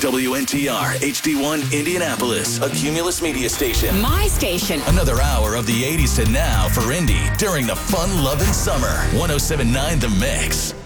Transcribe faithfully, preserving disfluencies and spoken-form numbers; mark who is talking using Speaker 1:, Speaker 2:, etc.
Speaker 1: W N T R H D one Indianapolis, a Cumulus media station.
Speaker 2: My station.
Speaker 1: Another hour of the eighties to now for Indy during the fun-loving summer. one oh seven point nine The Mix.